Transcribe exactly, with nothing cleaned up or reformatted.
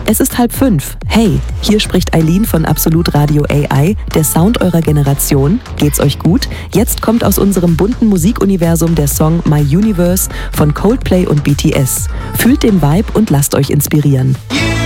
Es ist halb fünf. Hey, hier spricht Eileen von Absolut Radio A I, der Sound eurer Generation. Geht's euch gut? Jetzt kommt aus unserem bunten Musikuniversum der Song My Universe von Coldplay und B T S. Fühlt den Vibe und lasst euch inspirieren.